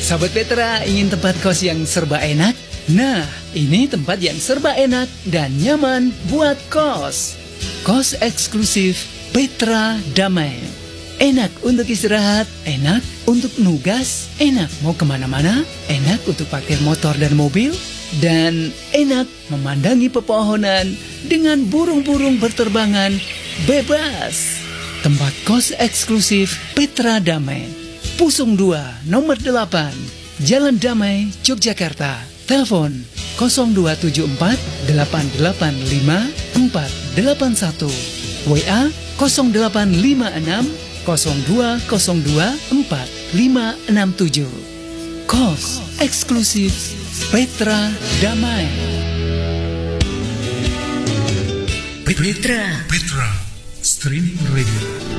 Sahabat Petra, ingin tempat kos yang serba enak? Nah, ini tempat yang serba enak dan nyaman buat kos. Kos eksklusif Petra Damai. Enak untuk istirahat, enak untuk nugas, enak mau kemana-mana, enak untuk parkir motor dan mobil, dan enak memandangi pepohonan dengan burung-burung berterbangan bebas. Tempat kos eksklusif Petra Damai, Pusung 2, nomor 8, Jalan Damai, Yogyakarta. Telepon 0274 885 481, WA 0856 0202 4567. Kos eksklusif Petra Damai. Petra Streaming Radio.